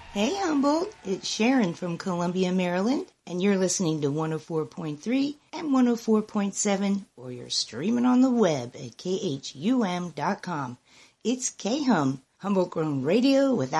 Hey Humboldt, it's Sharon from Columbia, Maryland, and you're listening to 104.3 and 104.7, or you're streaming on the web at khum.com. It's Khum, Humboldt Grown Radio without